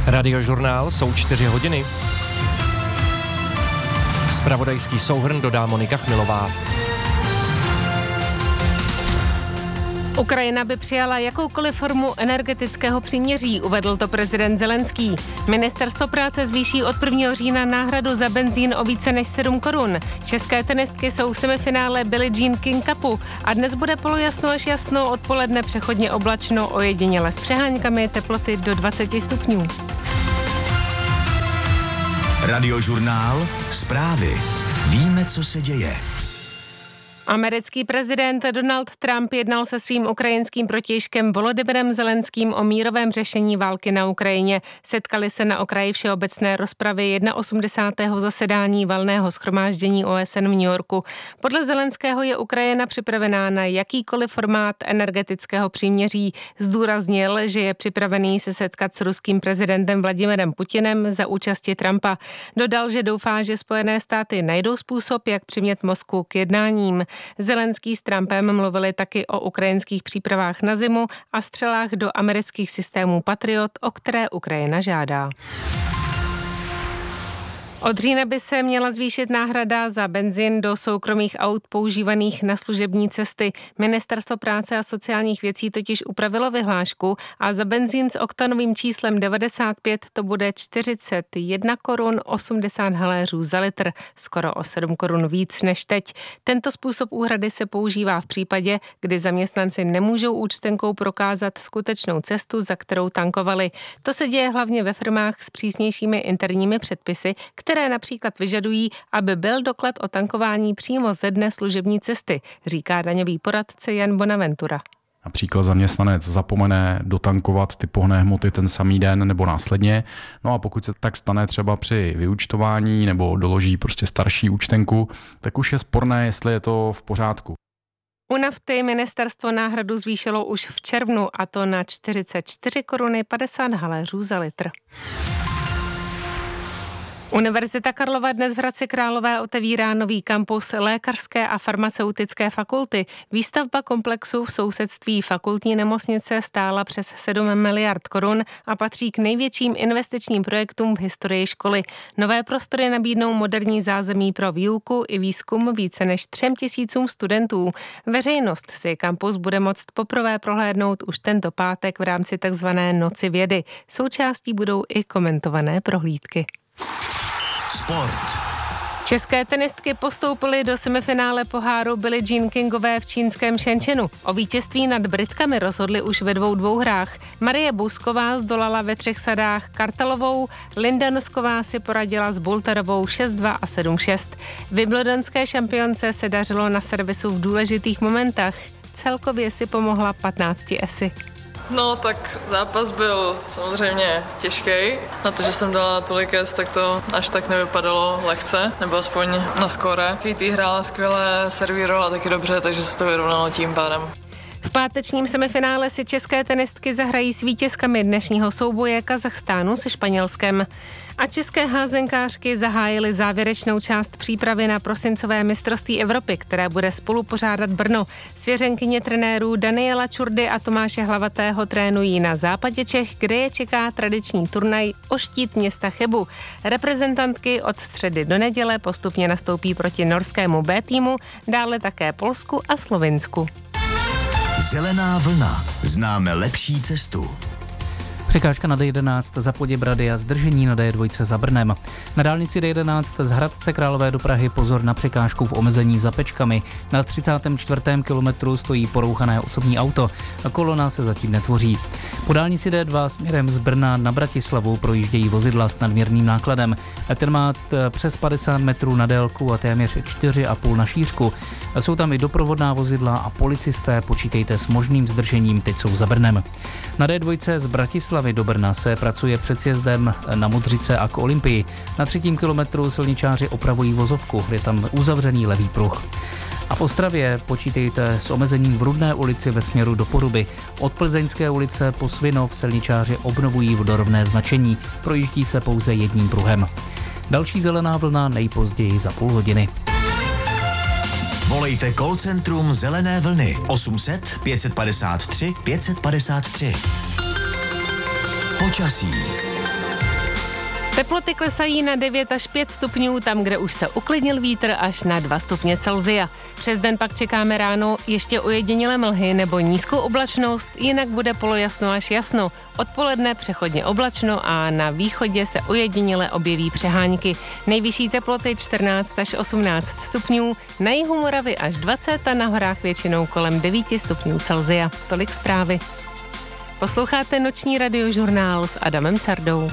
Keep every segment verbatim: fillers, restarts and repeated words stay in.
Radiožurnál, jsou čtyři hodiny. Zpravodajský souhrn dodá Monika Chmilová. Ukrajina by přijala jakoukoliv formu energetického příměří, uvedl to prezident Zelenský. Ministerstvo práce zvýší od prvního října náhradu za benzín o více než sedm korun. České tenistky jsou v semifinále Billie Jean King Cupu a dnes bude polojasno až jasno, odpoledne přechodně oblačno, ojediněle s přeháňkami, teploty do dvacet stupňů. Radiožurnál, zprávy. Víme, co se děje. Americký prezident Donald Trump jednal se svým ukrajinským protějškem Volodymyrem Zelenským o mírovém řešení války na Ukrajině. Setkali se na okraji všeobecné rozpravy osmdesátého prvního zasedání valného shromáždění O S N v New Yorku. Podle Zelenského je Ukrajina připravená na jakýkoliv formát energetického příměří. Zdůraznil, že je připravený se setkat s ruským prezidentem Vladimirem Putinem za účasti Trumpa. Dodal, že doufá, že Spojené státy najdou způsob, jak přimět Moskvu k jednáním. Zelenský s Trumpem mluvili taky o ukrajinských přípravách na zimu a střelách do amerických systémů Patriot, o které Ukrajina žádá. Od října by se měla zvýšit náhrada za benzin do soukromých aut používaných na služební cesty. Ministerstvo práce a sociálních věcí totiž upravilo vyhlášku a za benzín s oktanovým číslem devadesát pět to bude čtyřicet jedna korun osmdesát haléřů za litr, skoro o sedm korun víc než teď. Tento způsob úhrady se používá v případě, kdy zaměstnanci nemůžou účtenkou prokázat skutečnou cestu, za kterou tankovali. To se děje hlavně ve firmách s přísnějšími interními předpisy, které které například vyžadují, aby byl doklad o tankování přímo ze dne služební cesty, říká daňový poradce Jan Bonaventura. Například zaměstnanec zapomene dotankovat ty pohonné hmoty ten samý den nebo následně. No a pokud se tak stane třeba při vyúčtování nebo doloží prostě starší účtenku, tak už je sporné, jestli je to v pořádku. U nafty ministerstvo náhradu zvýšilo už v červnu, a to na čtyřicet čtyři koruny padesát haléřů za litr. Univerzita Karlova dnes v Hradci Králové otevírá nový kampus lékařské a farmaceutické fakulty. Výstavba komplexu v sousedství fakultní nemocnice stála přes sedm miliard korun a patří k největším investičním projektům v historii školy. Nové prostory nabídnou moderní zázemí pro výuku i výzkum více než třem tisícům studentů. Veřejnost si kampus bude moct poprvé prohlédnout už tento pátek v rámci takzvané Noci vědy. Součástí budou i komentované prohlídky. Sport. České tenistky postoupily do semifinále poháru Billie Jean Kingové v čínském Shenzhenu. O vítězství nad Britkami rozhodli už ve dvou dvouhrách. Marie Bousková zdolala ve třech sadách Kartalovou, Linda Nosková si poradila s Boulterovou šest dva a sedm šest. Wimbledonské šampionce se dařilo na servisu v důležitých momentech. Celkově si pomohla patnácti esy. No tak zápas byl samozřejmě těžký. Na to, že jsem dala tolik es, tak to až tak nevypadalo lehce, nebo aspoň na skóre. Katie hrála skvěle, servírovala taky dobře, takže se to vyrovnalo tím pádem. V pátečním semifinále si české tenistky zahrají s vítězkami dnešního souboje Kazachstánu se Španělskem. A české házenkářky zahájily závěrečnou část přípravy na prosincové mistrovství Evropy, které bude spolu pořádat Brno. Svěřenkyně trenérů Daniela Čurdy a Tomáše Hlavatého trénují na západě Čech, kde je čeká tradiční turnaj o štít města Chebu. Reprezentantky od středy do neděle postupně nastoupí proti norskému B týmu, dále také Polsku a Slovinsku. Zelená vlna. Známe lepší cestu. Překážka na D jedenáct za Poděbrady a zdržení na D dva za Brnem. Na dálnici D jedenáct z Hradce Králové do Prahy pozor na překážku v omezení za Pečkami. Na třicátém čtvrtém kilometru stojí porouchané osobní auto. Kolona se zatím netvoří. Po dálnici D dva směrem z Brna na Bratislavu projíždějí vozidla s nadměrným nákladem. Ten má přes padesát metrů na délku a téměř čtyři a půl na šířku. Jsou tam i doprovodná vozidla a policisté, počítejte s možným zdržením, teď jsou za Brnem. Na D dva z Bratislavy do Brna se pracuje před sjezdem na Modřice a k Olympii. Na třetím kilometru silničáři opravují vozovku, je tam uzavřený levý pruh. A v Ostravě počítejte s omezením v Rudné ulici ve směru do Poruby. Od Plzeňské ulice po Svinov silničáři obnovují vodorovné značení, projíždí se pouze jedním pruhem. Další zelená vlna nejpozději za půl hodiny. Volejte call centrum Zelené vlny osm set pět padesát tři pět padesát tři. Počasí. Teploty klesají na devět až pět stupňů, tam, kde už se uklidnil vítr, až na dva stupně Celsia. Přes den pak čekáme ráno ještě ojedinělé mlhy nebo nízkou oblačnost, jinak bude polojasno až jasno. Odpoledne přechodně oblačno a na východě se ojediněle objeví přehánky. Nejvyšší teploty čtrnáct až osmnáct stupňů, na jihu Moravy až dvacet a na horách většinou kolem devět stupňů Celsia. Tolik zprávy. Posloucháte noční radiožurnál s Adamem Cardou.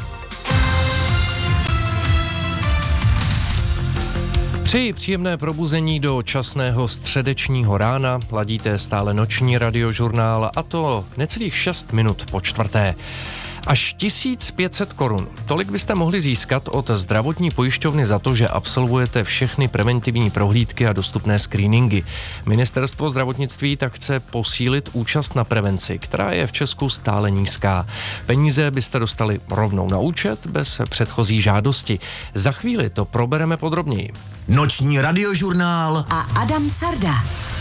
Přeji příjemné probuzení do časného středečního rána, ladíte stále noční radiožurnál a to necelých šest minut po čtvrté. Až tisíc pět set korun. Tolik byste mohli získat od zdravotní pojišťovny za to, že absolvujete všechny preventivní prohlídky a dostupné screeningy. Ministerstvo zdravotnictví tak chce posílit účast na prevenci, která je v Česku stále nízká. Peníze byste dostali rovnou na účet bez předchozí žádosti. Za chvíli to probereme podrobněji. Noční radiožurnál a Adam Carda.